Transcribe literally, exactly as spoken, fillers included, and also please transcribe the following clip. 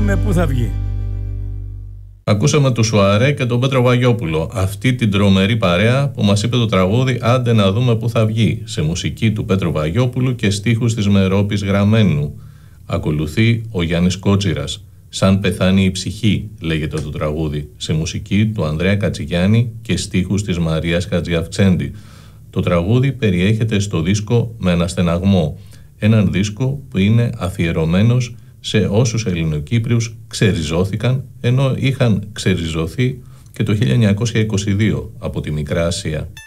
δούμε πού θα βγει. Ακούσαμε του Σουαρέ και τον Πέτρο Βαγιόπουλο, αυτή την τρομερή παρέα που μας είπε το τραγούδι «Άντε να δούμε πού θα βγει», σε μουσική του Πέτρου Βαγιόπουλου και στίχους της Μερόπης Γραμμένου. Ακολουθεί ο Γιάννης Κότσιρας, «Σαν πεθάνει η ψυχή» λέγεται το τραγούδι, σε μουσική του Ανδρέα Κατσιγιάννη και στίχους της Μαρίας Χατζιαυξέντη. Το τραγούδι περιέχεται στο δίσκο «Με αναστεναγμό», έναν δίσκο που είναι αφιερωμένος σε όσους Ελληνοκύπριους ξεριζώθηκαν, ενώ είχαν ξεριζωθεί και το χίλια εννιακόσια είκοσι δύο από τη Μικρά Ασία.